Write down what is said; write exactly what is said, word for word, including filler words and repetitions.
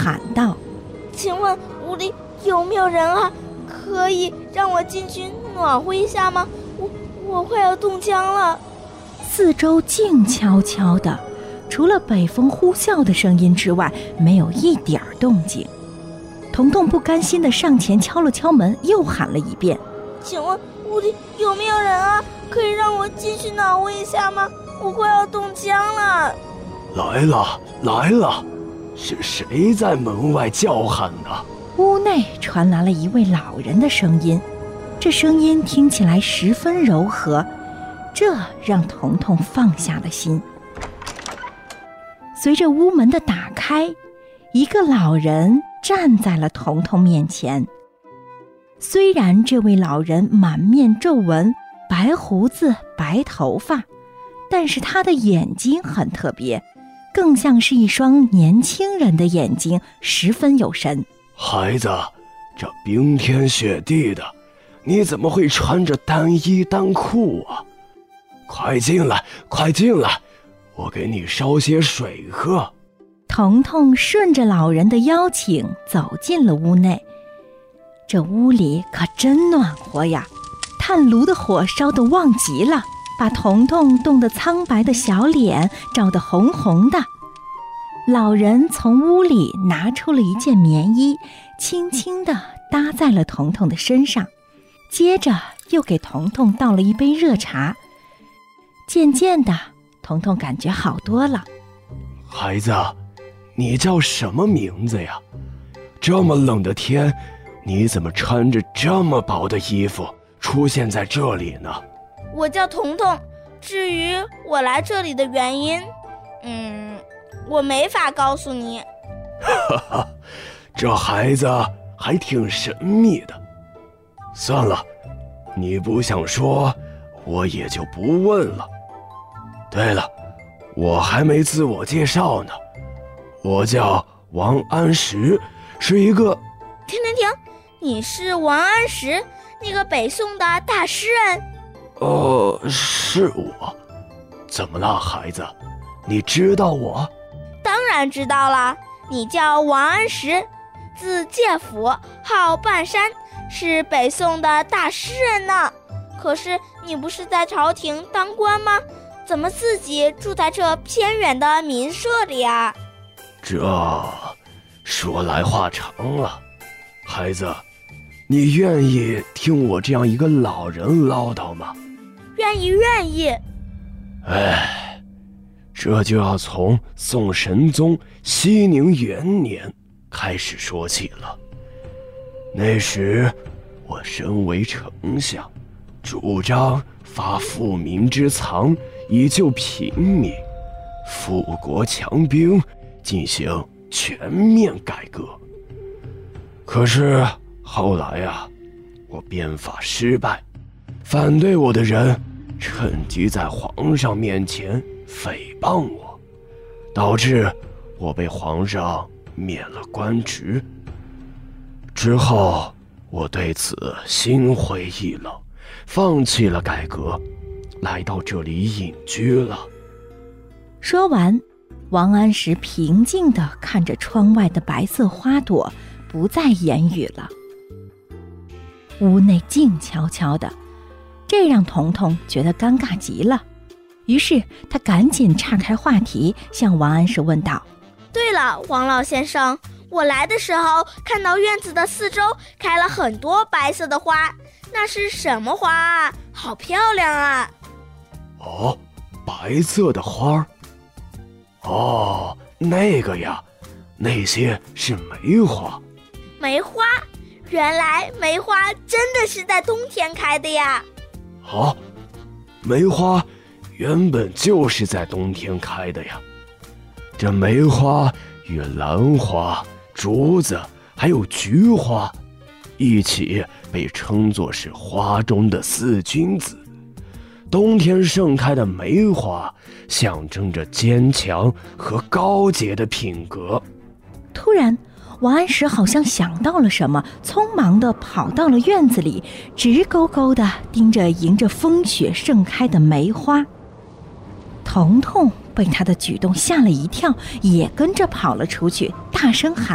喊道： 请问屋里有没有人啊？可以让我进去暖和一下吗？我我快要冻僵了。 四周静悄悄的，除了北风呼啸的声音之外，没有一点动静。彤彤不甘心地上前敲了敲门，又喊了一遍： 请问屋里有没有人啊？可以让我进去暖和一下吗？我快要冻僵了。 来了来了，是谁在门外叫喊呢？ 屋内传来了一位老人的声音，这声音听起来十分柔和，这让彤彤放下了心。随着屋门的打开，一个老人站在了彤彤面前。虽然这位老人满面皱纹，白胡子白头发，但是他的眼睛很特别，更像是一双年轻人的眼睛，十分有神。 孩子，这冰天雪地的，你怎么会穿着单衣单裤啊？快进来快进来，我给你烧些水喝。 彤彤顺着老人的邀请走进了屋内。这屋里可真暖和呀，炭炉的火烧得旺极了，把彤彤冻得苍白的小脸照得红红的。老人从屋里拿出了一件棉衣，轻轻地搭在了彤彤的身上，接着又给彤彤倒了一杯热茶。渐渐的，彤彤感觉好多了。 孩子，你叫什么名字呀？这么冷的天，你怎么穿着这么薄的衣服出现在这里呢？ 我叫彤彤，至于我来这里的原因，嗯，我没法告诉你。 哈哈，这孩子还挺神秘的。算了，你不想说，我也就不问了。对了，我还没自我介绍呢，我叫王安石，是一个…… 停停停，你是王安石，那个北宋的大诗人？ 哦，是我。怎么了，孩子？你知道我？ 当然知道了，你叫王安石，字介甫，号半山，是北宋的大诗人呢。可是你不是在朝廷当官吗？怎么自己住在这偏远的民舍里啊？ 这说来话长了，孩子，你愿意听我这样一个老人唠叨吗？ 愿意愿意。 哎，这就要从宋神宗熙宁元年开始说起了。那时我身为丞相，主张发富民之藏以救平民，富国强兵，进行全面改革。可是后来啊，我变法失败，反对我的人趁机在皇上面前诽谤我，导致我被皇上免了官职。之后我对此心灰意冷，放弃了改革，来到这里隐居了。 说完，王安石平静地看着窗外的白色花朵，不再言语了。屋内静悄悄的，这让彤彤觉得尴尬极了。于是他赶紧岔开话题，向王安石问道： 对了，王老先生，我来的时候看到院子的四周开了很多白色的花，那是什么花啊？好漂亮啊！ 哦，白色的花？哦，那个呀，那些是梅花。 梅花？原来梅花真的是在冬天开的呀！ 好，梅花原本就是在冬天开的呀。这梅花与兰花、竹子还有菊花一起被称作是花中的四君子。冬天盛开的梅花象征着坚强和高洁的品格。 突然，王安石好像想到了什么，匆忙地跑到了院子里，直勾勾地盯着迎着风雪盛开的梅花。彤彤被他的举动吓了一跳，也跟着跑了出去，大声喊